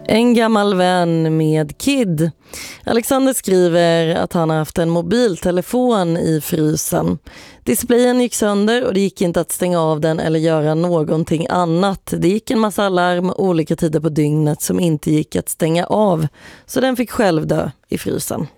En gammal vän med Kid. Alexander skriver att han har haft en mobiltelefon i frysen. Displayen gick sönder och det gick inte att stänga av den eller göra någonting annat. Det gick en massa alarm olika tider på dygnet som inte gick att stänga av. Så den fick själv dö i frysen.